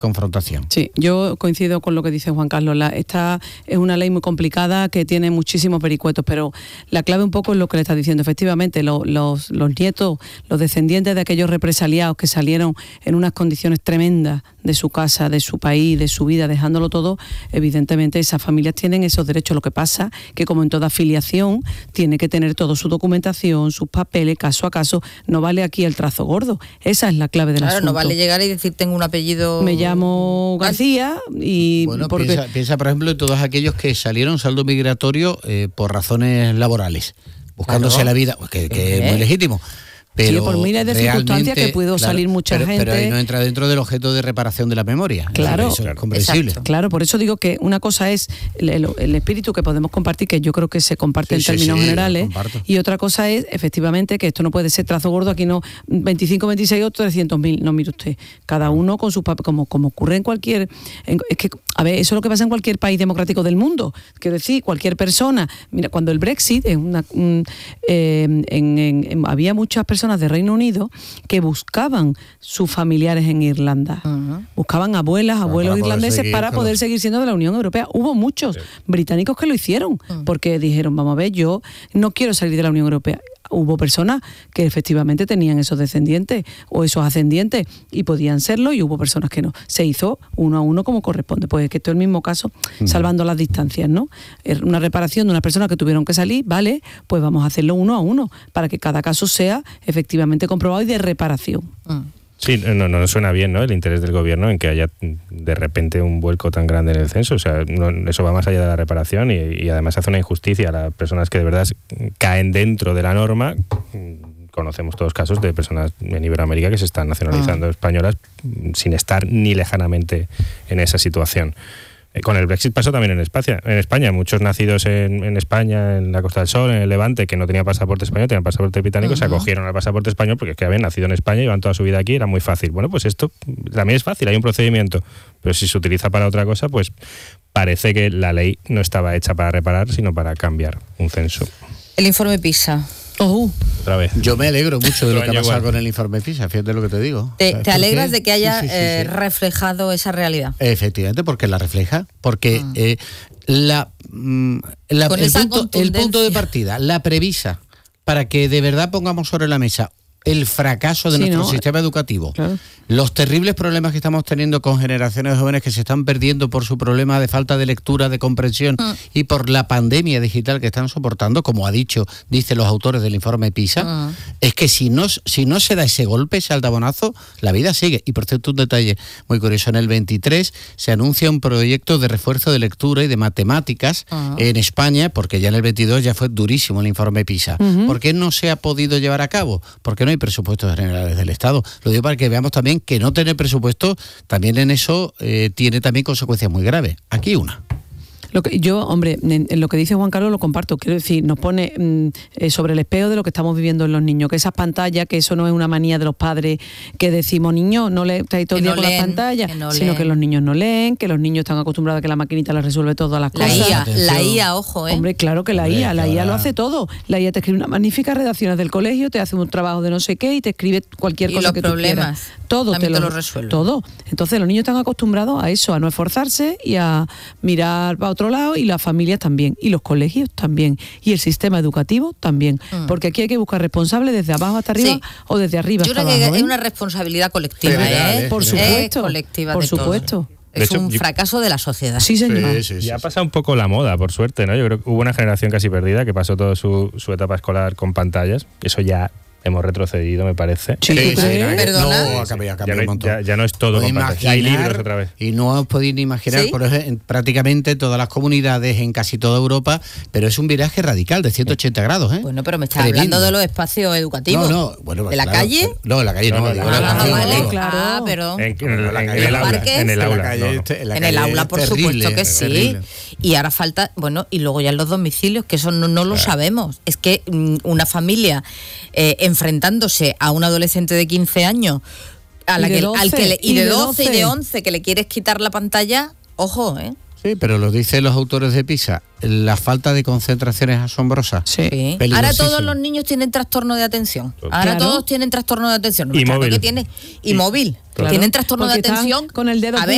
confrontación. Sí, yo coincido con lo que dice Juan Carlos. Esta es una ley muy complicada que tiene muchísimos vericuetos, pero la clave un poco es lo que le está diciendo. Efectivamente, los nietos, los descendientes de aquellos represaliados que salieron en unas condiciones tremendas de su casa, de su país, de su vida, dejándolo todo, evidentemente esas familias tienen esos derechos. Lo que pasa que, como en toda afiliación, tiene que tener toda su documentación, sus papeles, caso a caso. No vale aquí el trazo gordo. Esa es la clave del asunto. No vale llegar y decir tengo un apellido... Me llamo García y... Bueno, piensa, por ejemplo, en todos aquellos que salieron saldo migratorio por razones laborales, buscándose la vida, que es muy legítimo. Pero sí, por miles de circunstancias que pudo salir mucha gente. Pero ahí no entra dentro del objeto de reparación de la memoria. Claro, eso es comprensible. Exacto. Claro, por eso digo que una cosa es el espíritu que podemos compartir, que yo creo que se comparte en términos generales, y otra cosa es, efectivamente, que esto no puede ser trazo gordo, aquí no 25, 26 o 300.000. No, mire usted, cada uno con su papel, como ocurre en cualquier... es que, a ver, eso es lo que pasa en cualquier país democrático del mundo. Quiero decir, cualquier persona... Mira, cuando el Brexit, había muchas personas de Reino Unido que buscaban sus familiares en Irlanda. Buscaban abuelos irlandeses para poder seguir siendo de la Unión Europea. Hubo muchos británicos que lo hicieron porque dijeron, vamos a ver, yo no quiero salir de la Unión Europea. Hubo personas que efectivamente tenían esos descendientes o esos ascendientes y podían serlo, y hubo personas que no. Se hizo uno a uno como corresponde. Pues es que esto es el mismo caso, salvando las distancias, ¿no? Una reparación de unas personas que tuvieron que salir, vale, pues vamos a hacerlo uno a uno para que cada caso sea efectivamente comprobado y de reparación. Sí, no suena bien, ¿no?, el interés del gobierno en que haya de repente un vuelco tan grande en el censo. O sea, eso va más allá de la reparación y además hace una injusticia a las personas que de verdad caen dentro de la norma. Conocemos todos casos de personas en Iberoamérica que se están nacionalizando españolas sin estar ni lejanamente en esa situación. Con el Brexit pasó también en España. Muchos nacidos en España, en la Costa del Sol, en el Levante, que no tenían pasaporte español, tenían pasaporte británico, se acogieron al pasaporte español porque es que habían nacido en España y llevan toda su vida aquí, era muy fácil. Bueno, pues esto también es fácil, hay un procedimiento, pero si se utiliza para otra cosa, pues parece que la ley no estaba hecha para reparar, sino para cambiar un censo. El informe PISA. Otra vez. Yo me alegro mucho de lo que ha pasado con el informe PISA, fíjate lo que te digo. ¿Te alegras de que haya reflejado esa realidad? Efectivamente, porque la refleja, porque el punto de partida, la premisa, para que de verdad pongamos sobre la mesa el fracaso de nuestro sistema educativo, los terribles problemas que estamos teniendo con generaciones de jóvenes que se están perdiendo por su problema de falta de lectura, de comprensión y por la pandemia digital que están soportando, como dicen los autores del informe PISA, es que si no se da ese golpe, ese aldabonazo, la vida sigue. Y por cierto, un detalle muy curioso, en el 23 se anuncia un proyecto de refuerzo de lectura y de matemáticas en España, porque ya en el 22 ya fue durísimo el informe PISA. ¿Por qué no se ha podido llevar a cabo? Porque no hay presupuestos generales del Estado. Lo digo para que veamos también que no tener presupuesto también en eso tiene también consecuencias muy graves. Aquí una. Lo que yo, hombre, en lo que dice Juan Carlos lo comparto. Quiero decir, nos pone sobre el espejo de lo que estamos viviendo en los niños, que esas pantallas, que eso no es una manía de los padres que decimos, niños, no estáis todo el día con las pantallas, sino que los niños no leen, que los niños están acostumbrados a que la maquinita les resuelve todas las cosas. La IA, ojo, Hombre, claro que la IA lo hace todo. La IA te escribe una magnífica redacciones del colegio, te hace un trabajo de no sé qué y te escribe cualquier cosa que tú quieras. Todo te lo resuelve. Todo. Entonces los niños están acostumbrados a eso, a no esforzarse y a mirar para otro lado, y las familias también, y los colegios también, y el sistema educativo también, porque aquí hay que buscar responsables desde abajo hasta arriba o desde arriba hasta abajo. Yo creo que es una responsabilidad colectiva, por supuesto, colectiva, por supuesto. Es un fracaso de la sociedad. Sí, señor. Sí. Ya ha pasado un poco la moda, por suerte, ¿no? Yo creo que hubo una generación casi perdida que pasó toda su etapa escolar con pantallas. Eso ya hemos retrocedido, me parece. Sí. ¿Perdona? No, ha cambiado un montón. Ya no es todo con pantallas. Hay libros otra vez. Y no os podéis ni imaginar, por ejemplo, en prácticamente todas las comunidades, en casi toda Europa, pero es un viraje radical de 180 grados, ¿eh? Bueno, pero me estás hablando de los espacios educativos. No, bueno, ¿de la calle? No, en la calle no. Claro, pero... En el aula. En el aula, por supuesto que sí. Terrible. Y ahora falta, bueno, y luego ya en los domicilios, que eso no lo sabemos. Es que una familia enfrentándose a un adolescente de 15 años de 12 y de 11 que le quieres quitar la pantalla, ojo, Sí, pero lo dicen los autores de PISA, la falta de concentración es asombrosa. Sí. Ahora todos los niños tienen trastorno de atención. Ahora todos tienen trastorno de atención. Y móvil. Y móvil. Tienen trastorno de atención con el dedo